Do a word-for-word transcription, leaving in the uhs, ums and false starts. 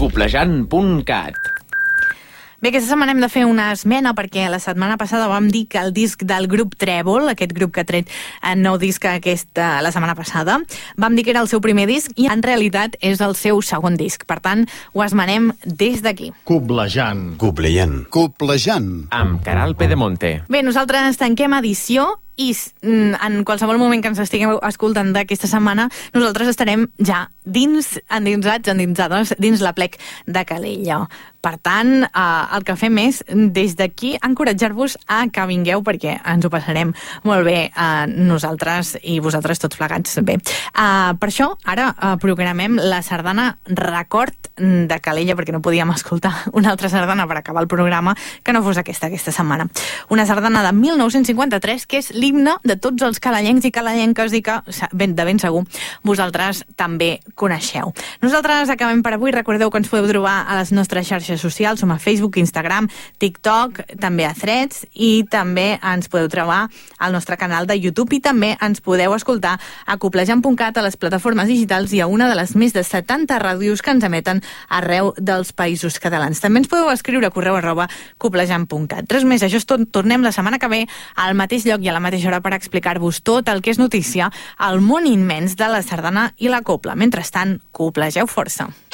coplejant punt cat. Bé, aquesta setmana hem de fer una esmena perquè la setmana passada vam dir que el disc del grup Trèvol, aquest grup que ha tret el nou disc aquesta, la setmana passada, vam dir que era el seu primer disc i en realitat és el seu segon disc. Per tant, ho esmenem des d'aquí. Coblejant. Coblejant. Coblejant. Amb Caral Pedemonte. Bé, nosaltres tanquem edició i en qualsevol moment que ens estigueu escoltant d'aquesta setmana, nosaltres estarem ja dins, endinsats, endinsades, dins la plec de Calella. Per tant, eh, el que fem és, des d'aquí, encoratjar-vos a que vingueu, perquè ens ho passarem molt bé eh, nosaltres i vosaltres tots plegats. Bé, eh, per això, ara eh, programem la sardana Record de Calella, perquè no podíem escoltar una altra sardana per acabar el programa que no fos aquesta, aquesta setmana. Una sardana de mil nou-cents cinquanta-tres, que és l'himne de tots els calallencs i calallenques i que, de ben segur, vosaltres també coneixeu. Nosaltres acabem per avui. Recordeu que ens podeu trobar a les nostres xarxes socials, som a Facebook, Instagram, TikTok, també a Threads, i també ens podeu trobar al nostre canal de YouTube i també ens podeu escoltar a coplejant punt cat, a les plataformes digitals i a una de les més de setanta ràdios que ens emeten arreu dels països catalans. També ens podeu escriure a correu arroba coplejant punt cat. Res més, això és tot. Tornem la setmana que ve al mateix lloc i a la mateixa hora per explicar-vos tot el que és notícia al món immens de la sardana i la copla. Mentrestant, coplegeu força.